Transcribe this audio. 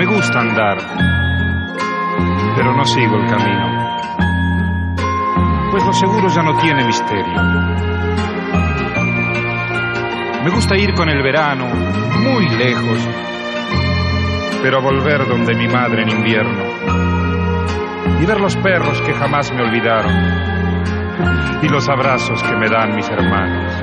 gusta andar, pero no sigo el camino, pues lo seguro ya no tiene misterio. Me gusta ir con el verano muy lejos, pero a volver donde mi madre en invierno, y ver los perros que jamás me olvidaron, y los abrazos que me dan mis hermanos.